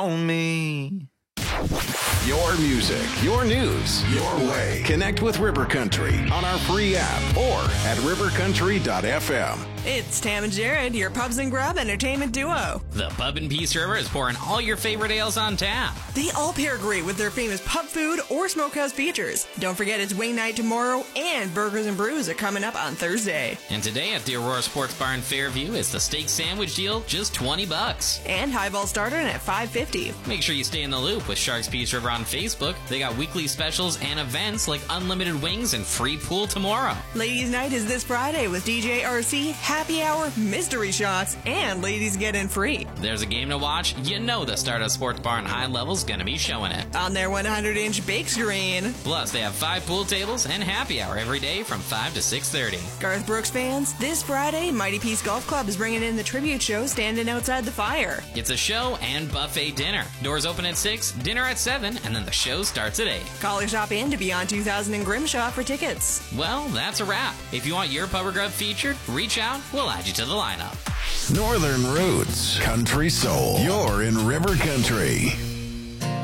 on me. Your music, your news, your way. Connect with River Country on our free app or at rivercountry.fm. It's Tam and Jared, your Pubs and Grub entertainment duo. The Pub in Peace River is pouring all your favorite ales on tap. They all pair great with their famous pub food or smokehouse features. Don't forget it's wing night tomorrow, and Burgers and Brews are coming up on Thursday. And today at the Aurora Sports Bar in Fairview is the steak sandwich deal, just $20. And highball starting at $5.50. Make sure you stay in the loop with Sharks Peace River on Facebook. They got weekly specials and events like unlimited wings and free pool tomorrow. Ladies' night is this Friday with DJ RC, happy hour, mystery shots, and ladies get in free. There's a game to watch. You know the Stardust Sports Bar in High Level's gonna be showing it. On their 100-inch bake screen. Plus, they have 5 pool tables and happy hour every day from 5 to 6:30. Garth Brooks fans, this Friday, Mighty Peace Golf Club is bringing in the tribute show Standing Outside the Fire. It's a show and buffet dinner. Doors open at 6, dinner at 7, and then the show starts at 8. Call or shop in to Beyond 2000 and Grimshaw for tickets. Well, that's a wrap. If you want your Pub or Grub featured, reach out. We'll add you to the lineup. Northern Roots, Country Soul. You're in River Country.